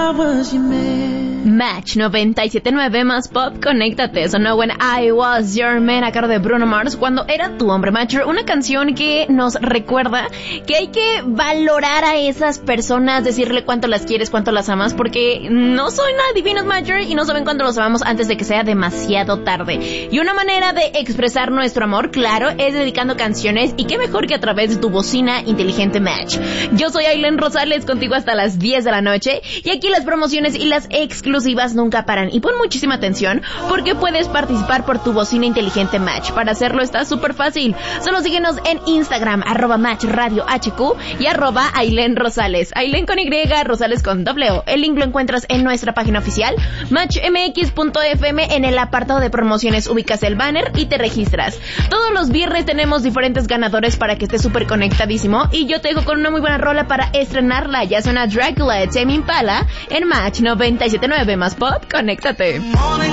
Match 97.9 más pop, conéctate. Sonó When I Was Your Man a cargo de Bruno Mars, Cuando Era Tu Hombre. Matcher, una canción que nos recuerda que hay que valorar a esas personas, decirle cuánto las quieres, cuánto las amas, porque no son nada divinos, Matcher, y no saben cuánto los amamos antes de que sea demasiado tarde. Y una manera de expresar nuestro amor, claro, es dedicando canciones, y qué mejor que a través de tu bocina inteligente Match. Yo soy Ailén Rosales, contigo hasta las 10 de la noche, y aquí las promociones y las exclusivas nunca paran. Y pon muchísima atención, porque puedes participar por tu bocina inteligente Match. Para hacerlo está súper fácil. Solo síguenos en Instagram, @MatchRadioHQ y @Ailén Rosales. Ailén con Y, Rosales con W. El link lo encuentras en nuestra página oficial, matchmx.fm. En el apartado de promociones ubicas el banner y te registras. Todos los viernes tenemos diferentes ganadores para que estés súper conectadísimo. Y yo te dejo con una muy buena rola para estrenarla. Ya suena Dracula de Tame Impala en Match 97.9 más pop, conéctate.